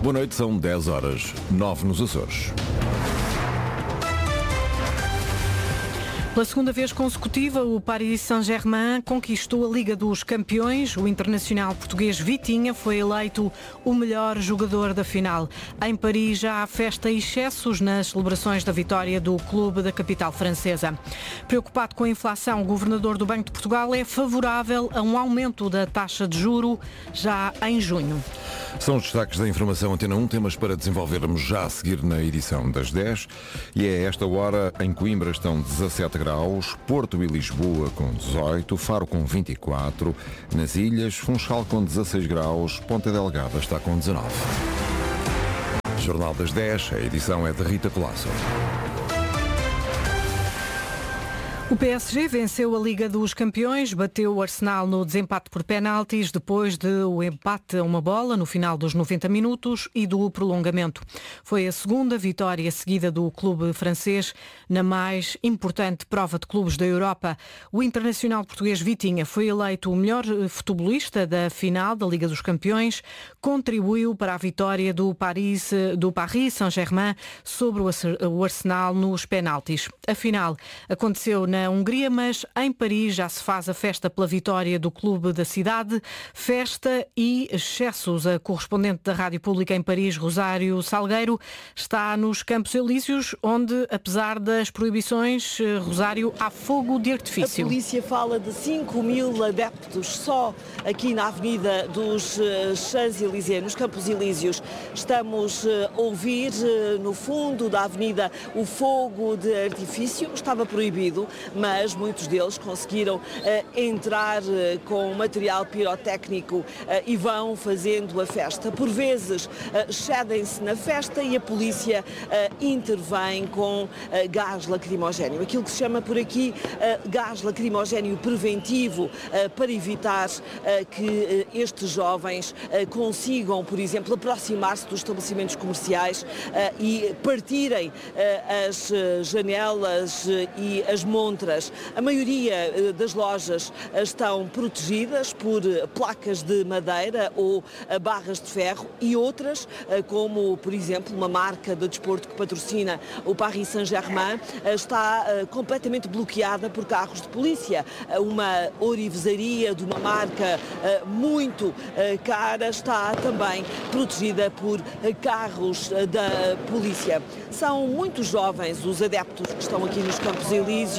Boa noite, são 10h09 nos Açores. Pela segunda vez consecutiva, o Paris Saint-Germain conquistou a Liga dos Campeões. O internacional português Vitinha foi eleito o melhor jogador da final. Em Paris já há festa e excessos nas celebrações da vitória do clube da capital francesa. Preocupado com a inflação, o governador do Banco de Portugal é favorável a um aumento da taxa de juro já em junho. São os destaques da informação Antena 1, temas para desenvolvermos já a seguir na edição das 10. E é esta hora em Coimbra estão 17 graus, Porto e Lisboa com 18, Faro com 24, nas Ilhas, Funchal com 16 graus, Ponta Delgada está com 19. Jornal das 10, a edição é de Rita Colasso. O PSG venceu a Liga dos Campeões, bateu o Arsenal no desempate por penaltis, depois de o empate a uma bola no final dos 90 minutos e do prolongamento. Foi a segunda vitória seguida do clube francês na mais importante prova de clubes da Europa. O internacional português Vitinha foi eleito o melhor futebolista da final da Liga dos Campeões, contribuiu para a vitória do Paris Saint-Germain sobre o Arsenal nos penaltis. A final aconteceu na Hungria, mas em Paris já se faz a festa pela vitória do clube da cidade. Festa e excessos. A correspondente da Rádio Pública em Paris, Rosário Salgueiro, está nos Campos Elíseos, onde, apesar das proibições, Rosário, há fogo de artifício. A polícia fala de 5.000 adeptos só aqui na Avenida dos Champs-Élysées, nos Campos Elíseos. Estamos a ouvir no fundo da avenida o fogo de artifício. Estava proibido, mas muitos deles conseguiram entrar com material pirotécnico e vão fazendo a festa. Por vezes cedem-se na festa e a polícia intervém com gás lacrimogéneo. Aquilo que se chama por aqui gás lacrimogéneo preventivo, para evitar que estes jovens consigam, por exemplo, aproximar-se dos estabelecimentos comerciais e partirem as janelas e as montras. A maioria das lojas estão protegidas por placas de madeira ou barras de ferro e outras, como por exemplo uma marca de desporto que patrocina o Paris Saint-Germain, está completamente bloqueada por carros de polícia. Uma orivesaria de uma marca muito cara está também protegida por carros da polícia. São muitos jovens os adeptos que estão aqui nos Campos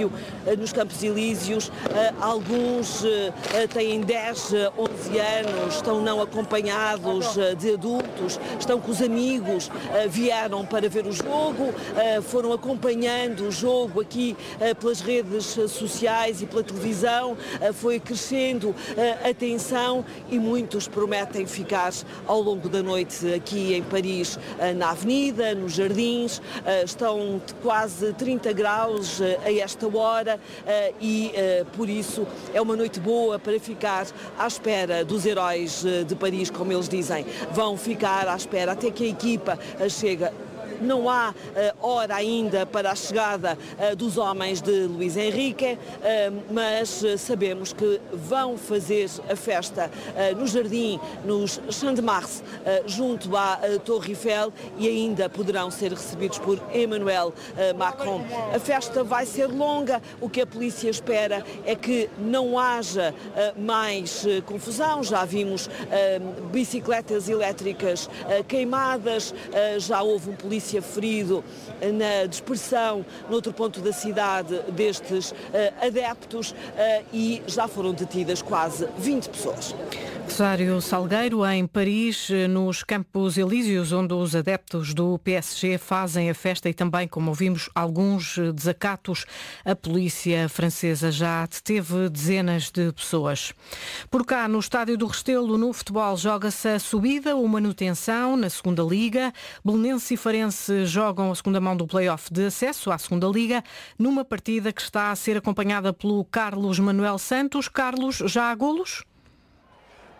Elíseos, alguns têm 10, 11 anos, estão não acompanhados de adultos, estão com os amigos, vieram para ver o jogo, foram acompanhando o jogo aqui pelas redes sociais e pela televisão, foi crescendo a tensão e muitos prometem ficar ao longo da noite aqui em Paris, na avenida, nos jardins. Estão quase 30 graus a esta hora e por isso é uma noite boa para ficar à espera dos heróis de Paris, como eles dizem. Vão ficar à espera até que a equipa chega. Não há hora ainda para a chegada dos homens de Luís Henrique, mas sabemos que vão fazer a festa no jardim, nos Champs de Mars, junto à Torre Eiffel, e ainda poderão ser recebidos por Emmanuel Macron. A festa vai ser longa, o que a polícia espera é que não haja mais confusão. Já vimos bicicletas elétricas queimadas, já houve um polícia ferido na dispersão noutro ponto da cidade destes adeptos e já foram detidas quase 20 pessoas. Rosário Salgueiro, em Paris, nos Campos Elíseos, onde os adeptos do PSG fazem a festa e também, como ouvimos, alguns desacatos. A polícia francesa já deteve dezenas de pessoas. Por cá, no Estádio do Restelo, no futebol, joga-se a subida ou manutenção na segunda Liga. Belenenses e Farense jogam a segunda mão do play-off de acesso à segunda Liga, numa partida que está a ser acompanhada pelo Carlos Manuel Santos. Carlos, já há golos?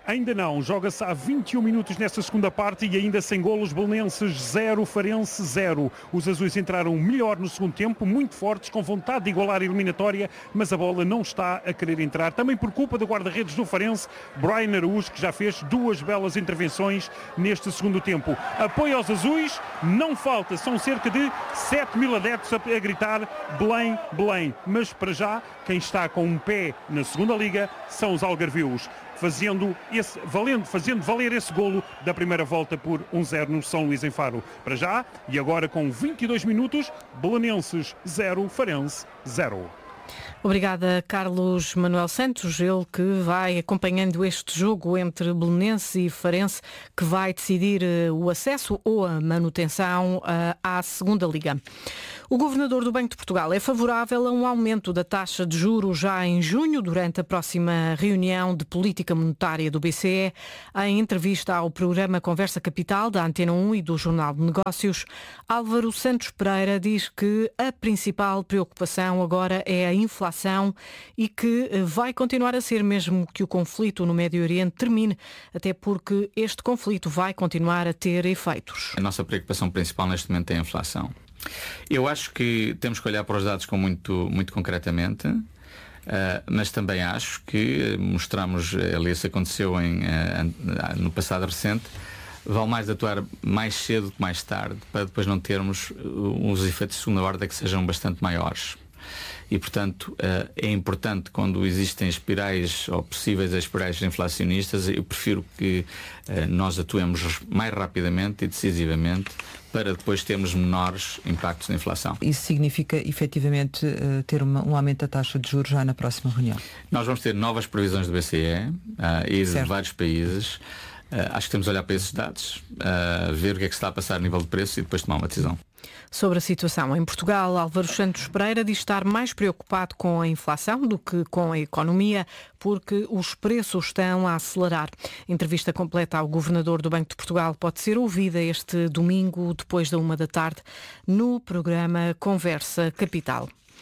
Ainda não, joga-se há 21 minutos nesta segunda parte e ainda sem golos. Belenenses 0, Farense 0. Os azuis entraram melhor no segundo tempo, muito fortes, com vontade de igualar a eliminatória, mas a bola não está a querer entrar. Também por culpa do guarda-redes do Farense, Brian Araújo, que já fez 2 belas intervenções neste segundo tempo. Apoio aos azuis, não falta, são cerca de 7.000 adeptos a gritar Belém, Belém. Mas para já, quem está com um pé na segunda liga são os algarvios, fazendo valer esse golo da primeira volta por 1-0 no São Luís em Faro. Para já, e agora com 22 minutos, Belenenses 0, Farense 0. Obrigada, Carlos Manuel Santos, ele que vai acompanhando este jogo entre Belenenses e Farense, que vai decidir o acesso ou a manutenção à segunda liga. O governador do Banco de Portugal é favorável a um aumento da taxa de juros já em junho, durante a próxima reunião de política monetária do BCE. Em entrevista ao programa Conversa Capital da Antena 1 e do Jornal de Negócios, Álvaro Santos Pereira diz que a principal preocupação agora é a inflação e que vai continuar a ser mesmo que o conflito no Médio Oriente termine, até porque este conflito vai continuar a ter efeitos. A nossa preocupação principal neste momento é a inflação. Eu acho que temos que olhar para os dados com muito concretamente, mas também acho que mostramos, aliás, isso aconteceu no passado recente, vale mais atuar mais cedo que mais tarde, para depois não termos uns efeitos de segunda ordem que sejam bastante maiores. E, portanto, é importante, quando existem espirais ou possíveis espirais inflacionistas, eu prefiro que nós atuemos mais rapidamente e decisivamente para depois termos menores impactos na inflação. Isso significa, efetivamente, ter um aumento da taxa de juros já na próxima reunião? Nós vamos ter novas previsões do BCE e de vários países. Acho que temos de olhar para esses dados, ver o que é que se está a passar a nível de preço e depois tomar uma decisão. Sobre a situação em Portugal, Álvaro Santos Pereira diz estar mais preocupado com a inflação do que com a economia, porque os preços estão a acelerar. Entrevista completa ao governador do Banco de Portugal pode ser ouvida este domingo, depois da 13h, no programa Conversa Capital.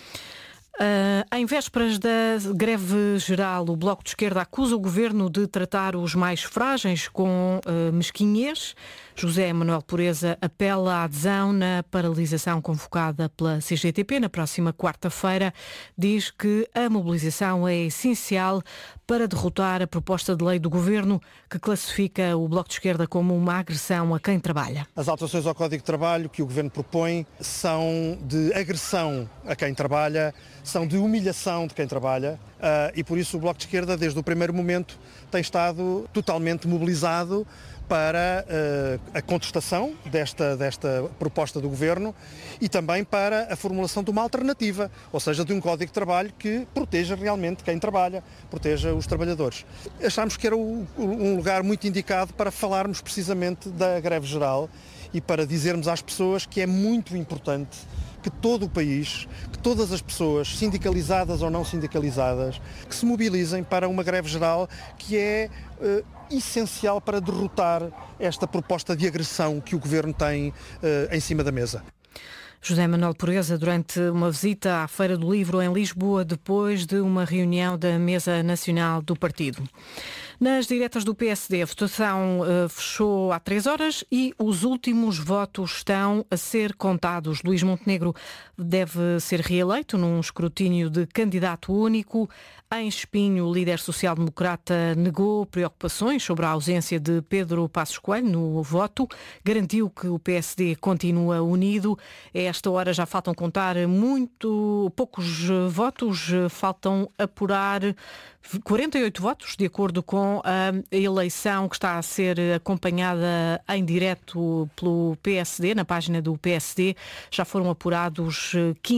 Em vésperas da greve geral, o Bloco de Esquerda acusa o Governo de tratar os mais frágeis com mesquinhez. José Manuel Pureza apela à adesão na paralisação convocada pela CGTP na próxima quarta-feira. Diz que a mobilização é essencial para derrotar a proposta de lei do Governo, que classifica o Bloco de Esquerda como uma agressão a quem trabalha. As alterações ao Código de Trabalho que o Governo propõe são de agressão a quem trabalha, são de humilhação de quem trabalha, e por isso o Bloco de Esquerda, desde o primeiro momento, tem estado totalmente mobilizado para a contestação desta proposta do Governo e também para a formulação de uma alternativa, ou seja, de um Código de Trabalho que proteja realmente quem trabalha, proteja os trabalhadores. Achámos que era um lugar muito indicado para falarmos precisamente da greve geral e para dizermos às pessoas que é muito importante que todo o país, que todas as pessoas, sindicalizadas ou não sindicalizadas, que se mobilizem para uma greve geral que é essencial para derrotar esta proposta de agressão que o Governo tem em cima da mesa. José Manuel Pureza, durante uma visita à Feira do Livro em Lisboa, depois de uma reunião da Mesa Nacional do Partido. Nas diretas do PSD, a votação fechou há 3 horas e os últimos votos estão a ser contados. Luís Montenegro deve ser reeleito num escrutínio de candidato único. Em Espinho, o líder social-democrata negou preocupações sobre a ausência de Pedro Passos Coelho no voto. Garantiu que o PSD continua unido. A esta hora já faltam contar poucos votos. Faltam apurar 48 votos, de acordo com a eleição que está a ser acompanhada em direto pelo PSD, na página do PSD. Já foram apurados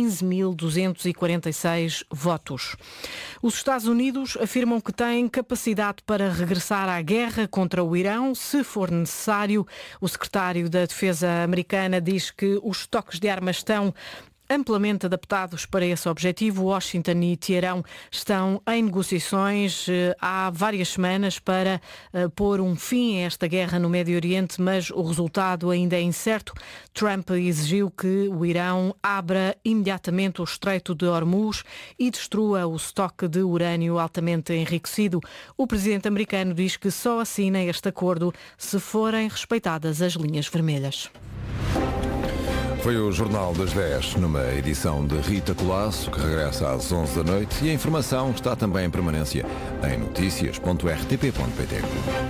15.246 votos. Os Estados Unidos afirmam que têm capacidade para regressar à guerra contra o Irão, se for necessário. O secretário da Defesa americana diz que os estoques de armas estão amplamente adaptados para esse objetivo. Washington e Teherão estão em negociações há várias semanas para pôr um fim a esta guerra no Médio Oriente, mas o resultado ainda é incerto. Trump exigiu que o Irão abra imediatamente o Estreito de Hormuz e destrua o estoque de urânio altamente enriquecido. O presidente americano diz que só assina este acordo se forem respeitadas as linhas vermelhas. Foi o Jornal das 10, numa edição de Rita Colasso, que regressa às 11 da noite, e a informação está também em permanência em noticias.rtp.pt.